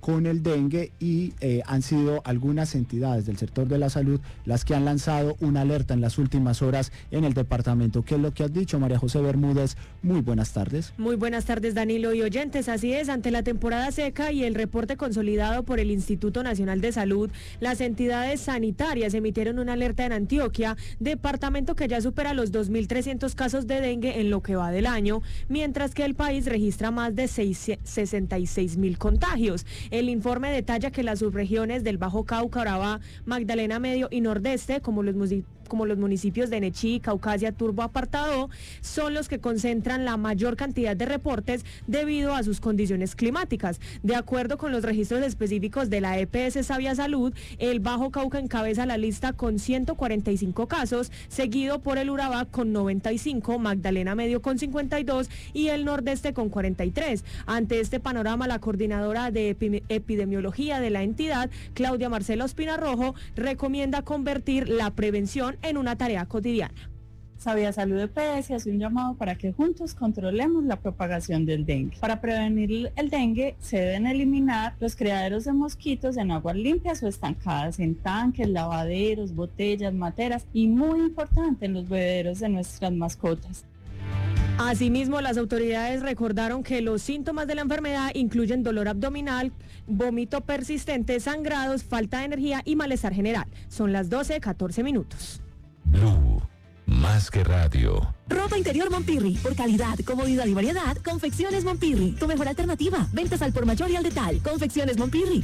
con el dengue y han sido algunas entidades del sector de la salud las que han lanzado una alerta en las últimas horas en el departamento. ¿Qué es lo que has dicho, María José Bermúdez? Muy buenas tardes. Muy buenas tardes, Danilo y oyentes. Así es, ante la temporada seca y el reporte consolidado por el Instituto Nacional de Salud, las entidades sanitarias emitieron una alerta en Antioquia, departamento que ya supera los 2.300 casos de dengue en lo que va del año, mientras que el país registra más de 66.000 contagios. El informe detalla que las subregiones del Bajo Cauca, Urabá, Magdalena Medio y Nordeste, como los municipios de Nechí, Caucasia, Turbo, Apartado, son los que concentran la mayor cantidad de reportes debido a sus condiciones climáticas. De acuerdo con los registros específicos de la EPS Sabia Salud, el Bajo Cauca encabeza la lista con 145 casos, seguido por el Urabá con 95, Magdalena Medio con 52 y el Nordeste con 43. Ante este panorama, la coordinadora de epidemiología de la entidad, Claudia Marcela Ospina Rojo, recomienda convertir la prevención en una tarea cotidiana. Sabia Salud EPS hace un llamado para que juntos controlemos la propagación del dengue. Para prevenir el dengue se deben eliminar los criaderos de mosquitos en aguas limpias o estancadas, en tanques, lavaderos, botellas, materas y, muy importante, en los bebederos de nuestras mascotas. Asimismo, las autoridades recordaron que los síntomas de la enfermedad incluyen dolor abdominal, vómito persistente, sangrados, falta de energía y malestar general. Son las 12:14. Blue, más que radio. Ropa interior Montpirri, por calidad, comodidad y variedad, Confecciones Montpirri, tu mejor alternativa. Ventas al por mayor y al detal. Confecciones Montpirri,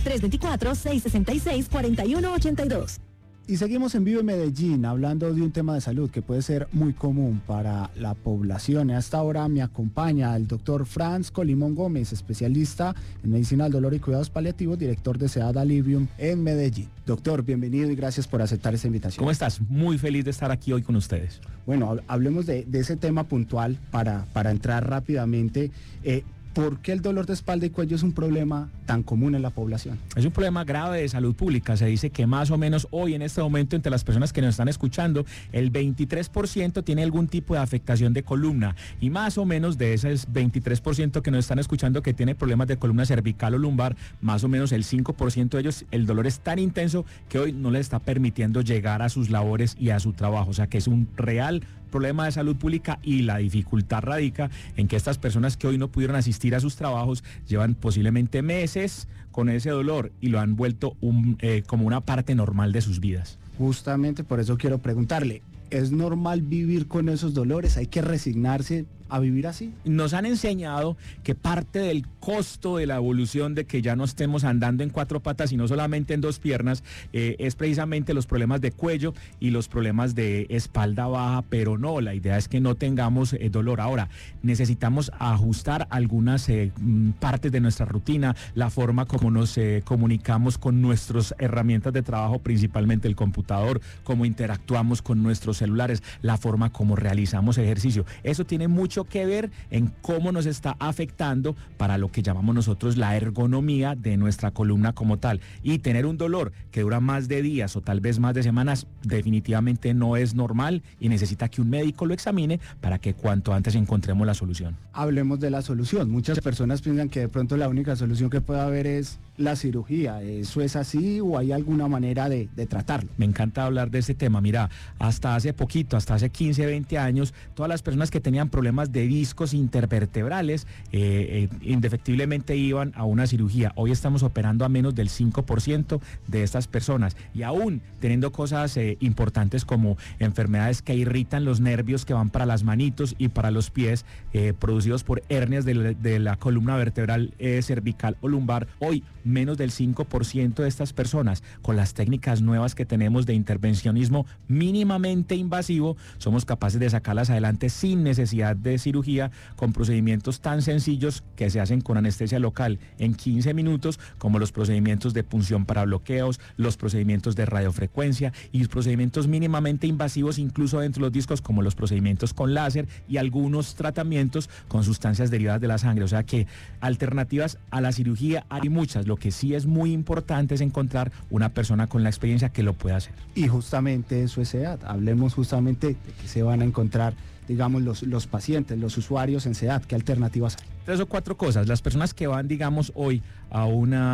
324-666-4182. Y seguimos en vivo en Medellín, hablando de un tema de salud que puede ser muy común para la población. A esta hora me acompaña el doctor Franz Colimón Gómez, especialista en medicina del dolor y cuidados paliativos, director de SEAD Alivium en Medellín. Doctor, bienvenido y gracias por aceptar esta invitación. ¿Cómo estás? Muy feliz de estar aquí hoy con ustedes. Bueno, hablemos de ese tema puntual para entrar rápidamente. ¿Por qué el dolor de espalda y cuello es un problema tan común en la población? Es un problema grave de salud pública. Se dice que más o menos hoy, en este momento, entre las personas que nos están escuchando, el 23% tiene algún tipo de afectación de columna. Y más o menos de ese 23% que nos están escuchando que tiene problemas de columna cervical o lumbar, más o menos el 5% de ellos, el dolor es tan intenso que hoy no les está permitiendo llegar a sus labores y a su trabajo. O sea que es un real problema de salud pública y la dificultad radica en que estas personas que hoy no pudieron asistir a sus trabajos llevan posiblemente meses con ese dolor y lo han vuelto como una parte normal de sus vidas. Justamente por eso quiero preguntarle, ¿es normal vivir con esos dolores? ¿Hay que resignarse a vivir así? Nos han enseñado que parte del costo de la evolución de que ya no estemos andando en cuatro patas y no solamente en dos piernas es precisamente los problemas de cuello y los problemas de espalda baja, pero no, la idea es que no tengamos dolor. Ahora, necesitamos ajustar algunas partes de nuestra rutina, la forma como nos comunicamos con nuestras herramientas de trabajo, principalmente el computador, cómo interactuamos con nuestros celulares, la forma como realizamos ejercicio. Eso tiene mucho que ver en cómo nos está afectando para lo que llamamos nosotros la ergonomía de nuestra columna como tal. Y tener un dolor que dura más de días o tal vez más de semanas definitivamente no es normal y necesita que un médico lo examine para que cuanto antes encontremos la solución. Hablemos de la solución. Muchas personas piensan que de pronto la única solución que puede haber es la cirugía. ¿Eso es así o hay alguna manera de tratarlo? Me encanta hablar de ese tema. Mira, hasta hace poquito, hasta hace 15, 20 años, todas las personas que tenían problemas de discos intervertebrales indefectiblemente iban a una cirugía. Hoy estamos operando a menos del 5% de estas personas y aún teniendo cosas importantes como enfermedades que irritan los nervios que van para las manitos y para los pies, producidos por hernias de la columna vertebral cervical o lumbar. Hoy menos del 5% de estas personas, con las técnicas nuevas que tenemos de intervencionismo mínimamente invasivo, somos capaces de sacarlas adelante sin necesidad de cirugía, con procedimientos tan sencillos que se hacen con anestesia local en 15 minutos, como los procedimientos de punción para bloqueos, los procedimientos de radiofrecuencia y procedimientos mínimamente invasivos incluso dentro de los discos, como los procedimientos con láser y algunos tratamientos con sustancias derivadas de la sangre. O sea que alternativas a la cirugía hay muchas. Lo que sí es muy importante es encontrar una persona con la experiencia que lo pueda hacer. Y justamente eso es SEAD. Hablemos justamente de que se van a encontrar, digamos, los pacientes, los usuarios en SEAD. ¿Qué alternativas hay? 3 o 4 cosas. Las personas que van, digamos, hoy a una